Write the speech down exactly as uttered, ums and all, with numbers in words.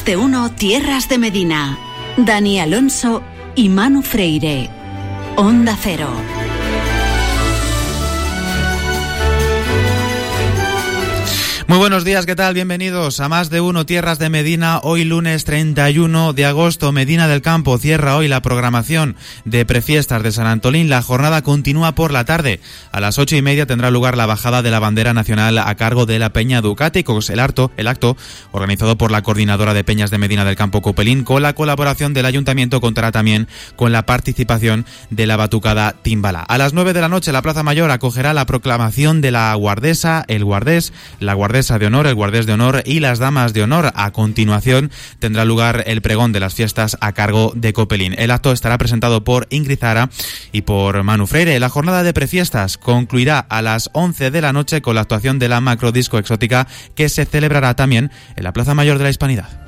Más de uno Tierras de Medina. Dani Alonso y Manu Freire. Onda Cero. Muy buenos días, ¿qué tal? Bienvenidos a Más de uno Tierras de Medina. Hoy lunes treinta y uno de agosto, Medina del Campo cierra hoy la programación de prefiestas de San Antolín. La jornada continúa por la tarde. A las ocho y media tendrá lugar la bajada de la bandera nacional a cargo de la Peña Ducáticos. El acto, el acto, organizado por la Coordinadora de Peñas de Medina del Campo Copelín, con la colaboración del Ayuntamiento, contará también con la participación de la Batucada Timbalá. A las nueve de la noche la Plaza Mayor acogerá la proclamación de la guardesa, el guardés, la guardesa de honor, el guardés de honor y las damas de honor. A continuación tendrá lugar el pregón de las fiestas a cargo de Copelín. El acto estará presentado por Ingrid Zara y por Manu Freire. La jornada de prefiestas concluirá a las once de la noche con la actuación de la macrodisco exótica, que se celebrará también en la Plaza Mayor de la Hispanidad.